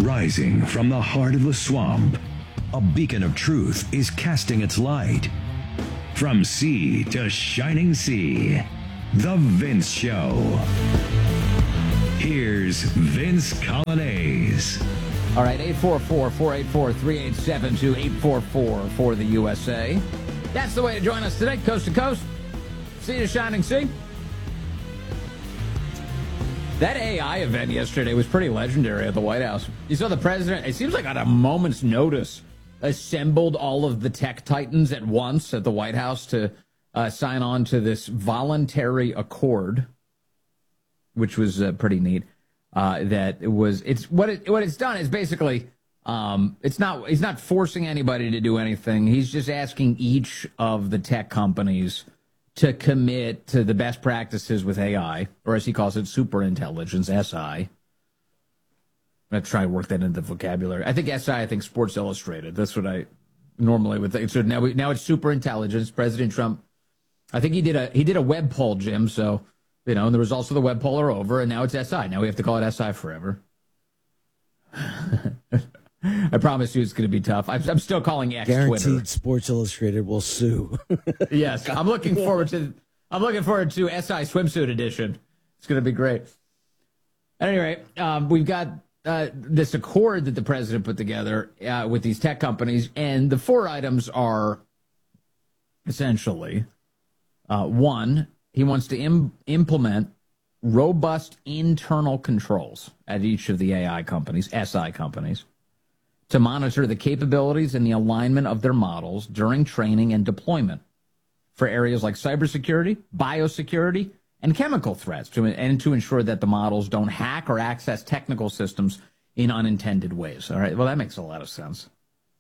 Rising from the heart of the swamp, a beacon of truth is casting its light. From sea to shining sea, The Vince Show. Here's Vince Coglianese. All right, 844-484-3872, 844 for the USA. That's the way to join us today, coast to coast, sea to shining sea. That AI event yesterday was pretty legendary at the White House. You saw the president, it seems like on a moment's notice, assembled all of the tech titans at once at the White House to sign on to this voluntary accord, which was pretty neat. What it's done is basically he's not forcing anybody to do anything. He's just asking each of the tech companies to commit to the best practices with AI, or as he calls it, superintelligence, SI. I'm going to try and work that into the vocabulary. I think SI, I think Sports Illustrated. That's what I normally would think. So now it's superintelligence. President Trump, I think he did a web poll, Jim, so, you know, and the results of the web poll are over, and now it's SI. Now we have to call it SI forever. I promise you it's going to be tough. I'm still calling X Guaranteed Twitter. Sports Illustrated will sue. Yes, I'm looking forward to SI swimsuit edition. It's going to be great. At any rate, we've got this accord that the president put together with these tech companies, and the four items are essentially one, he wants to implement robust internal controls at each of the AI companies, SI companies, to monitor the capabilities and the alignment of their models during training and deployment for areas like cybersecurity, biosecurity, and chemical threats, and to ensure that the models don't hack or access technical systems in unintended ways. All right, well, that makes a lot of sense.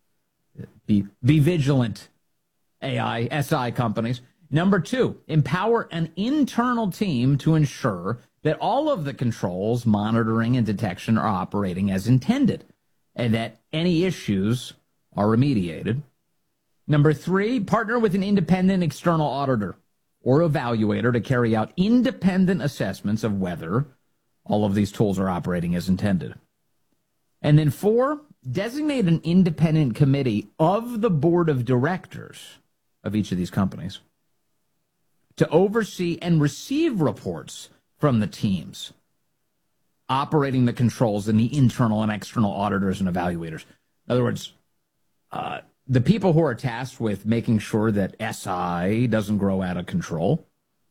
Be vigilant, AI, SI companies. Number two, empower an internal team to ensure that all of the controls, monitoring, and detection are operating as intended, and that any issues are remediated. Number three, partner with an independent external auditor or evaluator to carry out independent assessments of whether all of these tools are operating as intended. And then four, designate an independent committee of the board of directors of each of these companies to oversee and receive reports from the teams operating the controls and the internal and external auditors and evaluators. In other words, the people who are tasked with making sure that SI doesn't grow out of control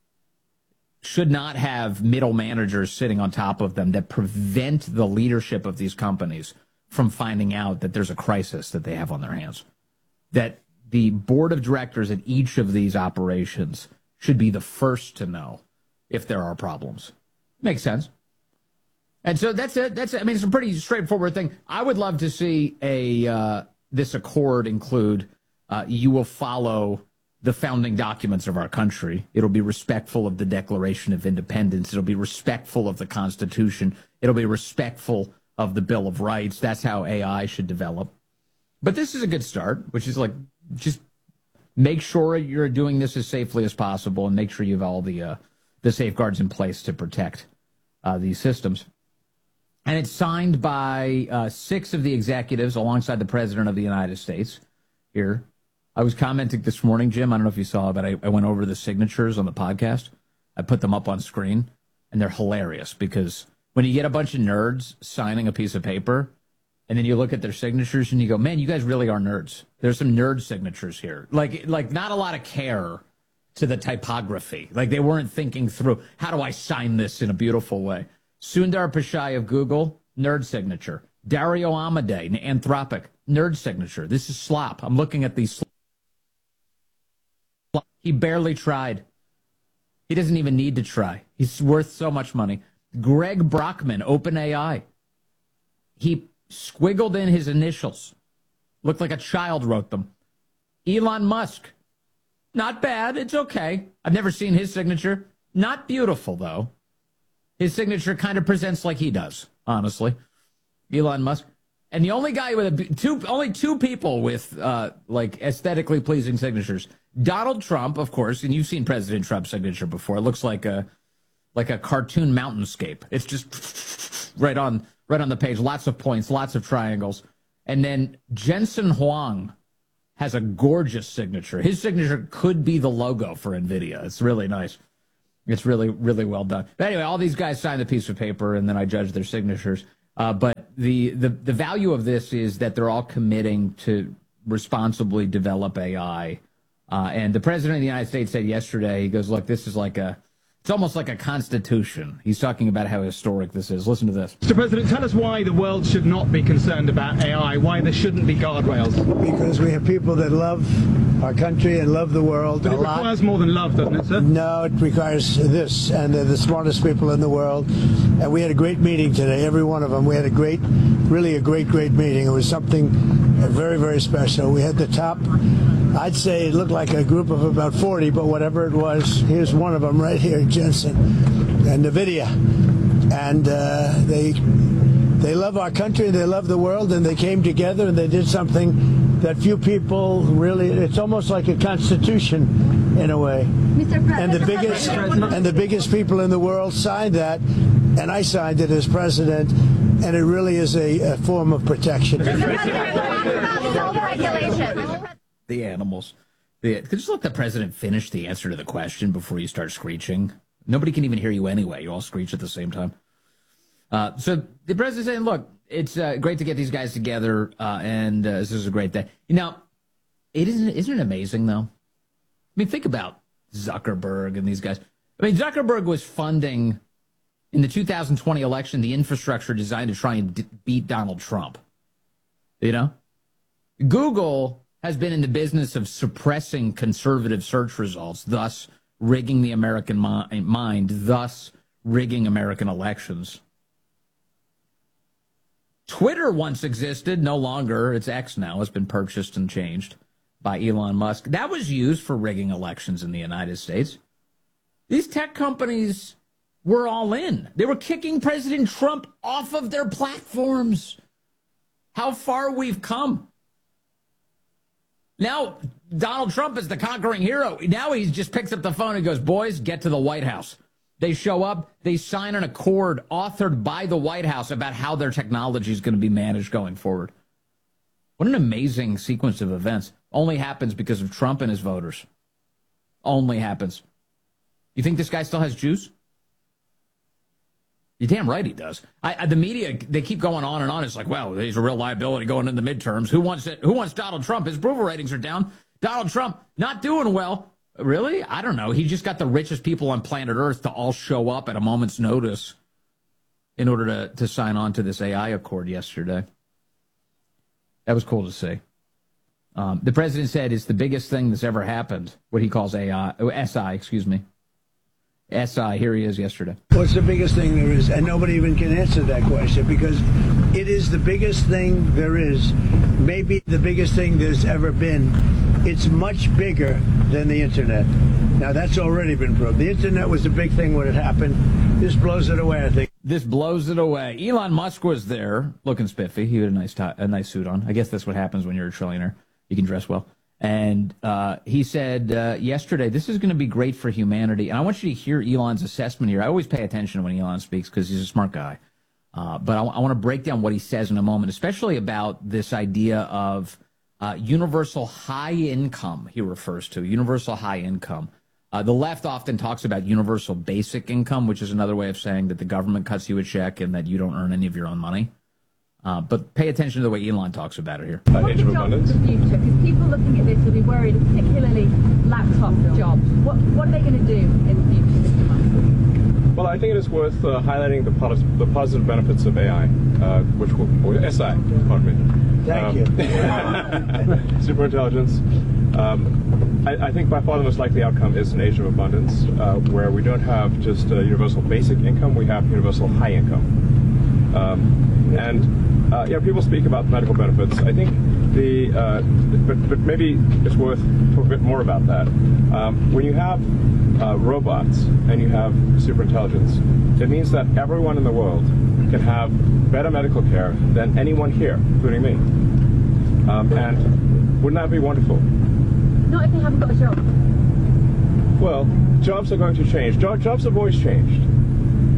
should not have middle managers sitting on top of them that prevent the leadership of these companies from finding out that there's a crisis that they have on their hands. That the board of directors at each of these operations should be the first to know if there are problems. Makes sense. And so that's it. I mean, it's a pretty straightforward thing. I would love to see this accord include you will follow the founding documents of our country. It'll be respectful of the Declaration of Independence. It'll be respectful of the Constitution. It'll be respectful of the Bill of Rights. That's how AI should develop. But this is a good start, which is like just make sure you're doing this as safely as possible and make sure you have all the safeguards in place to protect these systems. And it's signed by 6 of the executives alongside the President of the United States here. I was commenting this morning, Jim. I don't know if you saw, but I went over the signatures on the podcast. I put them up on screen, and they're hilarious because when you get a bunch of nerds signing a piece of paper, and then you look at their signatures and you go, man, you guys really are nerds. There's some nerd signatures here. Like not a lot of care to the typography. Like they weren't thinking through, how do I sign this in a beautiful way? Sundar Pichai of Google, nerd signature. Dario Amodei, Anthropic, nerd signature. This is slop. I'm looking at these. He barely tried. He doesn't even need to try. He's worth so much money. Greg Brockman, OpenAI. He squiggled in his initials. Looked like a child wrote them. Elon Musk. Not bad. It's okay. I've never seen his signature. Not beautiful, though. His signature kind of presents like he does, honestly. Elon Musk. And the only guy with only two people with like aesthetically pleasing signatures. Donald Trump, of course, and you've seen President Trump's signature before. It looks like a cartoon mountainscape. It's just right on the page. Lots of points, lots of triangles. And then Jensen Huang has a gorgeous signature. His signature could be the logo for NVIDIA. It's really nice. It's really, really well done. But anyway, all these guys signed the piece of paper, and then I judged their signatures. But the value of this is that they're all committing to responsibly develop AI. And the president of the United States said yesterday, he goes, look, this is it's almost like a constitution. He's talking about how historic this is. Listen to this. Mr. President, tell us why the world should not be concerned about AI, why there shouldn't be guardrails. Because we have people that love our country and love the world But a it lot. requires more than love, doesn't it, sir? No, it requires this, and they're the smartest people in the world. And we had a great meeting today, every one of them. We had a great meeting. It was something very, very special. We had the top, I'd say it looked like a group of about 40, but whatever it was, here's one of them right here, Jensen, and NVIDIA. And they love our country, they love the world, and they came together and they did something that few people really, it's almost like a constitution in a way. And the biggest people in the world signed that, and I signed it as president, and it really is a form of protection. The animals. Just let the president finish the answer to the question before you start screeching. Nobody can even hear you anyway. You all screech at the same time. So the president's saying, look, it's great to get these guys together, and this is a great day. Now, isn't it amazing, though? I mean, think about Zuckerberg and these guys. I mean, Zuckerberg was funding, in the 2020 election, the infrastructure designed to try and beat Donald Trump. You know? Google has been in the business of suppressing conservative search results, thus rigging the American mind, thus rigging American elections. Twitter once existed, no longer. It's X now. It's been purchased and changed by Elon Musk. That was used for rigging elections in the United States. These tech companies were all in. They were kicking President Trump off of their platforms. How far we've come. Now, Donald Trump is the conquering hero. Now he just picks up the phone and goes, boys, get to the White House. They show up, they sign an accord authored by the White House about how their technology is going to be managed going forward. What an amazing sequence of events. Only happens because of Trump and his voters. Only happens. You think this guy still has juice? You're damn right he does. The media, they keep going on and on. It's like, well, he's a real liability going into the midterms. Who wants it? Who wants Donald Trump? His approval ratings are down. Donald Trump not doing well. Really? I don't know. He just got the richest people on planet Earth to all show up at a moment's notice in order to sign on to this AI accord yesterday. That was cool to see. The president said it's the biggest thing that's ever happened, what he calls SI, SI, here he is yesterday. What's the biggest thing there is? And nobody even can answer that question because it is the biggest thing there is. Maybe the biggest thing there's ever been. It's much bigger than the internet. Now, that's already been proved. The internet was the big thing when it happened. This blows it away, I think. This blows it away. Elon Musk was there, looking spiffy. He had a nice suit on. I guess that's what happens when you're a trillionaire. You can dress well. And he said yesterday, this is going to be great for humanity. And I want you to hear Elon's assessment here. I always pay attention when Elon speaks because he's a smart guy. But I want to break down what he says in a moment, especially about this idea of universal high income, he refers to, universal high income. The left often talks about universal basic income, which is another way of saying that the government cuts you a check and that you don't earn any of your own money. But pay attention to the way Elon talks about it here. Age of abundance. The future, because people looking at this will be worried, particularly laptop jobs. What are they going to do in the future, Mr. Musk? Well, I think it is worth highlighting the positive benefits of AI, which will SI. Pardon me. Thank you. Super intelligence. I think by far the most likely outcome is an age of abundance, where we don't have just universal basic income, we have universal high income. People speak about medical benefits. I think but maybe it's worth talking a bit more about that. When you have robots and you have super intelligence, it means that everyone in the world can have better medical care than anyone here, including me. And wouldn't that be wonderful? Not if they haven't got a job. Well, jobs are going to change. Jobs have always changed.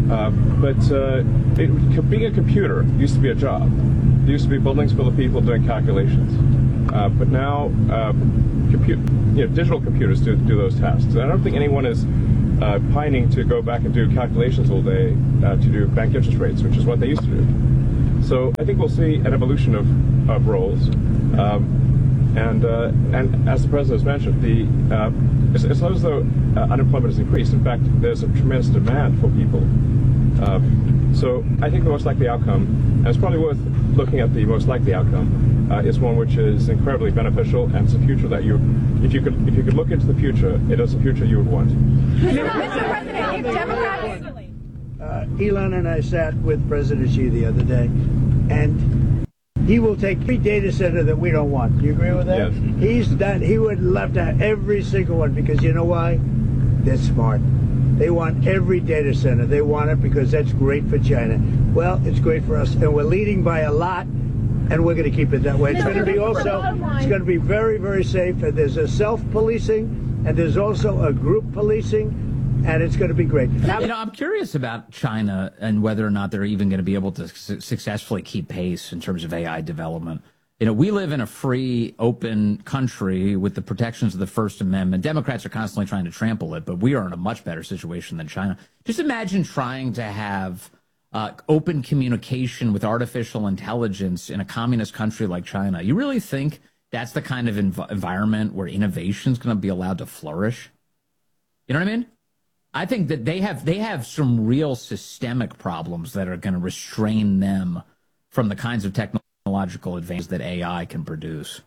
Being a computer used to be a job. There used to be buildings full of people doing calculations. But now, digital computers do those tasks. And I don't think anyone is pining to go back and do calculations all day to do bank interest rates, which is what they used to do. So I think we'll see an evolution of roles. And as the president has mentioned, it's not as though unemployment has increased. In fact, there's a tremendous demand for people. So I think the most likely outcome, and it's probably worth looking at the most likely outcome, is one which is incredibly beneficial, and it's a future that if you could look into the future, it is a future you would want. Mr. President, if Democrats... Elon and I sat with President Xi the other day, and he will take every data center that we don't want. Do you agree with that? Yes. He would love to have every single one, because you know why? They're smart. They want every data center. They want it because that's great for China. Well, it's great for us, and we're leading by a lot, and we're going to keep it that way. It's going to be also, it's going to be very, very safe, and there's a self-policing, and there's also a group policing, and it's going to be great. I'm curious about China and whether or not they're even going to be able to successfully keep pace in terms of AI development. We live in a free, open country with the protections of the First Amendment. Democrats are constantly trying to trample it, but we are in a much better situation than China. Just imagine trying to have open communication with artificial intelligence in a communist country like China. You really think that's the kind of environment where innovation is going to be allowed to flourish? You know what I mean? I think that they have some real systemic problems that are going to restrain them from the kinds of technological advances that AI can produce.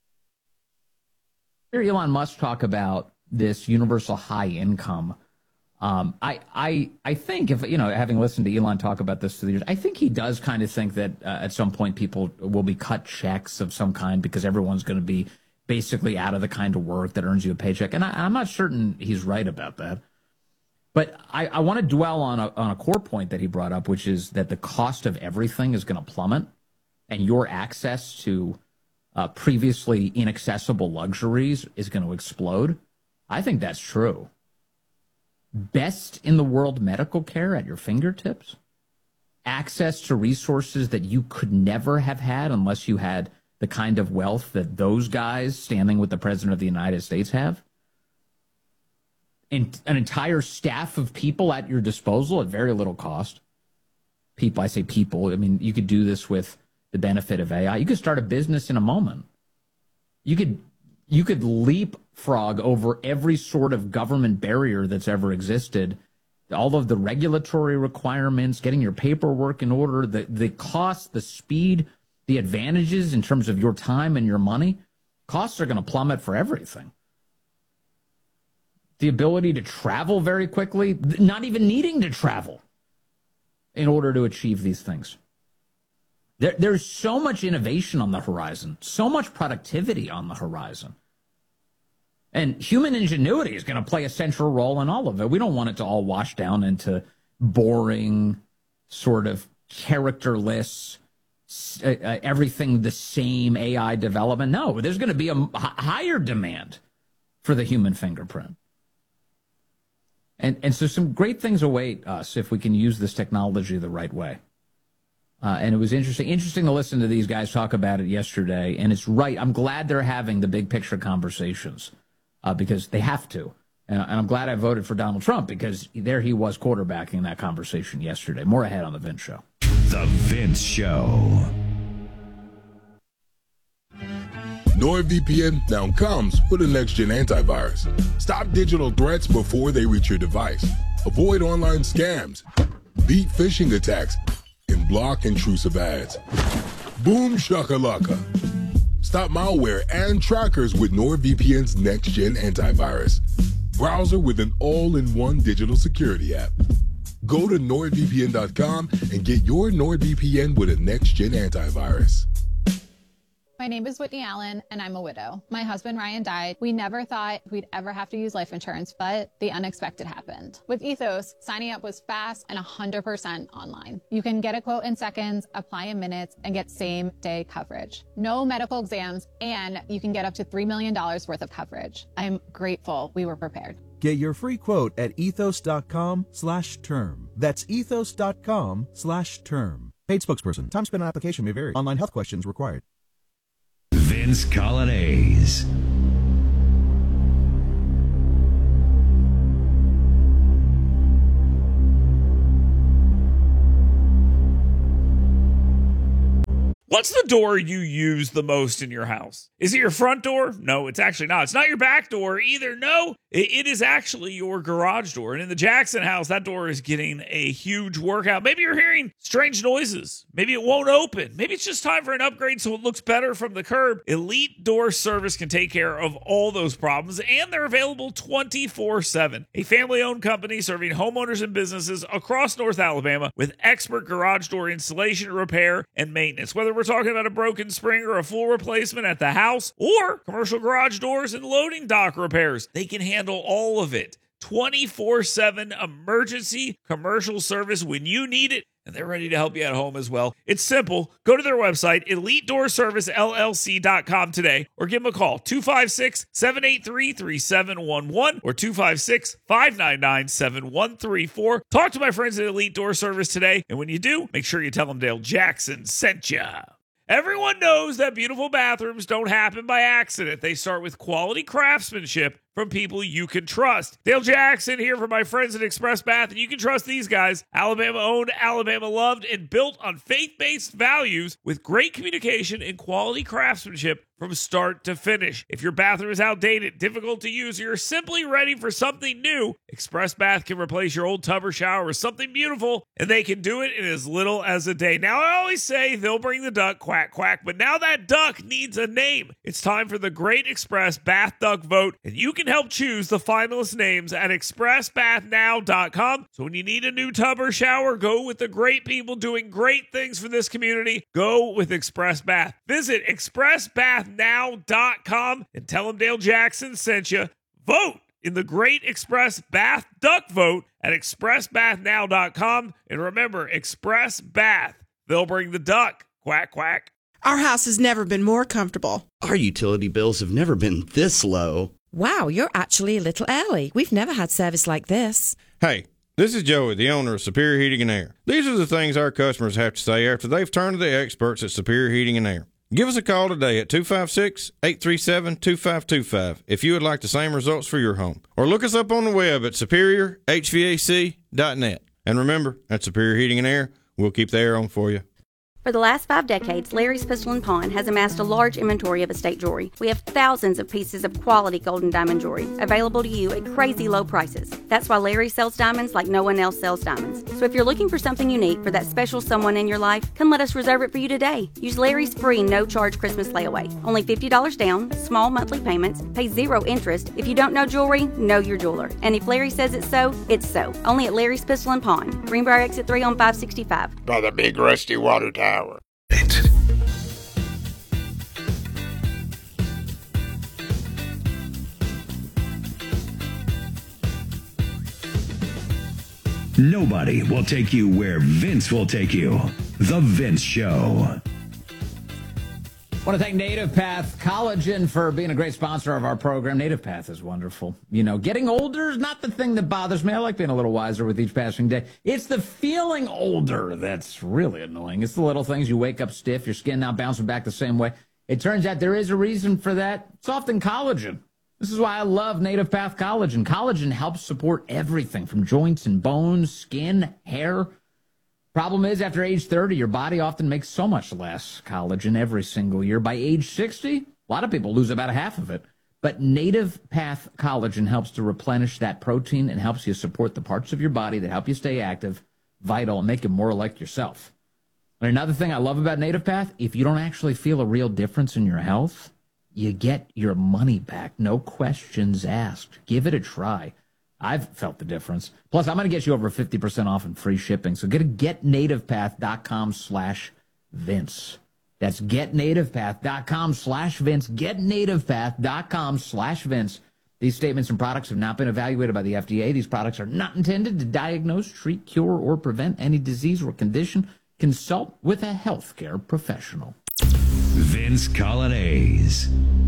Hear Elon Musk talk about this universal high income. I think if having listened to Elon talk about this through the years, I think he does kind of think that at some point people will be cut checks of some kind because everyone's going to be basically out of the kind of work that earns you a paycheck. And I'm not certain he's right about that. But I want to dwell on a core point that he brought up, which is that the cost of everything is going to plummet, and your access to previously inaccessible luxuries is going to explode. I think that's true. Best in the world medical care at your fingertips, access to resources that you could never have had unless you had the kind of wealth that those guys standing with the President of the United States have. And an entire staff of people at your disposal at very little cost. People, I say people, I mean, you could do this with the benefit of AI. You could start a business in a moment. You could leapfrog over every sort of government barrier that's ever existed, all of the regulatory requirements, getting your paperwork in order, the cost, the speed, the advantages in terms of your time and your money. Costs are going to plummet for everything. The ability to travel very quickly, not even needing to travel in order to achieve these things. There's so much innovation on the horizon, so much productivity on the horizon. And human ingenuity is going to play a central role in all of it. We don't want it to all wash down into boring, sort of characterless, everything the same AI development. No, there's going to be a higher demand for the human fingerprint. And so some great things await us if we can use this technology the right way. And it was interesting to listen to these guys talk about it yesterday. And it's right. I'm glad they're having the big picture conversations because they have to. And I'm glad I voted for Donald Trump because there he was quarterbacking that conversation yesterday. More ahead on The Vince Show. The Vince Show. NordVPN now comes with a next-gen antivirus. Stop digital threats before they reach your device. Avoid online scams, beat phishing attacks, and block intrusive ads. Boom shakalaka. Stop malware and trackers with NordVPN's next-gen antivirus. Browser with an all-in-one digital security app. Go to NordVPN.com and get your NordVPN with a next-gen antivirus. My name is Whitney Allen, and I'm a widow. My husband, Ryan, died. We never thought we'd ever have to use life insurance, but the unexpected happened. With Ethos, signing up was fast and 100% online. You can get a quote in seconds, apply in minutes, and get same-day coverage. No medical exams, and you can get up to $3 million worth of coverage. I'm grateful we were prepared. Get your free quote at ethos.com/term. That's ethos.com/term. Paid spokesperson. Time spent on application may vary. Online health questions required. Vince Colonnese. What's the door you use the most in your house? Is it your front door? No, it's actually not. It's not your back door either. No, it is actually your garage door. And in the Jackson house, that door is getting a huge workout. Maybe you're hearing strange noises. Maybe it won't open. Maybe it's just time for an upgrade so it looks better from the curb. Elite Door Service can take care of all those problems, and they're available 24/7. A family-owned company serving homeowners and businesses across North Alabama with expert garage door installation, repair, and maintenance. Whether we're talking about a broken spring or a full replacement at the house or commercial garage doors and loading dock repairs, they can handle all of it. 24/7 emergency commercial service when you need it, and they're ready to help you at home as well. It's simple. Go to their website, EliteDoorServiceLLC.com today, or give them a call, 256-783-3711 or 256-599-7134. Talk to my friends at Elite Door Service today, and when you do, make sure you tell them Dale Jackson sent ya. Everyone knows that beautiful bathrooms don't happen by accident. They start with quality craftsmanship from people you can trust. Dale Jackson here for my friends at Express Bath, and you can trust these guys. Alabama owned, Alabama loved, and built on faith-based values with great communication and quality craftsmanship from start to finish. If your bathroom is outdated, difficult to use, or you're simply ready for something new, Express Bath can replace your old tub or shower with something beautiful, and they can do it in as little as a day. Now, I always say they'll bring the duck, quack, quack, but now that duck needs a name. It's time for the Great Express Bath Duck Vote, and you can help choose the finalist names at expressbathnow.com. So when you need a new tub or shower, go with the great people doing great things for this community. Go with Express Bath. Visit expressbathnow.com and tell them Dale Jackson sent you. Vote in the Great Express Bath Duck Vote at expressbathnow.com. And remember, Express Bath, they'll bring the duck. Quack, quack. Our house has never been more comfortable. Our utility bills have never been this low. Wow, you're actually a little early. We've never had service like this. Hey, this is Joey, the owner of Superior Heating and Air. These are the things our customers have to say after they've turned to the experts at Superior Heating and Air. Give us a call today at 256-837-2525 if you would like the same results for your home. Or look us up on the web at superiorhvac.net. And remember, at Superior Heating and Air, we'll keep the air on for you. For the last 5 decades, Larry's Pistol & Pawn has amassed a large inventory of estate jewelry. We have thousands of pieces of quality gold and diamond jewelry available to you at crazy low prices. That's why Larry sells diamonds like no one else sells diamonds. So if you're looking for something unique for that special someone in your life, come let us reserve it for you today. Use Larry's free no-charge Christmas layaway. Only $50 down, small monthly payments, pay 0 interest. If you don't know jewelry, know your jeweler. And if Larry says it's so, it's so. Only at Larry's Pistol & Pawn, Greenbrier Exit 3 on 565. By the big rusty water tower. Nobody will take you where Vince will take you. The Vince Show. I want to thank Native Path Collagen for being a great sponsor of our program. Native Path is wonderful. You know, getting older is not the thing that bothers me. I like being a little wiser with each passing day. It's the feeling older that's really annoying. It's the little things. You wake up stiff, your skin not bouncing back the same way. It turns out there is a reason for that. It's often collagen. This is why I love Native Path Collagen. Collagen helps support everything from joints and bones, skin, hair. Problem is, after age 30, your body often makes so much less collagen every single year. By age 60, a lot of people lose about half of it. But Native Path Collagen helps to replenish that protein and helps you support the parts of your body that help you stay active, vital, and make you more like yourself. And another thing I love about Native Path, if you don't actually feel a real difference in your health, you get your money back. No questions asked. Give it a try. I've felt the difference. Plus, I'm going to get you over 50% off and free shipping. So go to getnativepath.com/Vince. That's getnativepath.com/Vince. Getnativepath.com/Vince. These statements and products have not been evaluated by the FDA. These products are not intended to diagnose, treat, cure, or prevent any disease or condition. Consult with a healthcare professional. Vince Colonnese.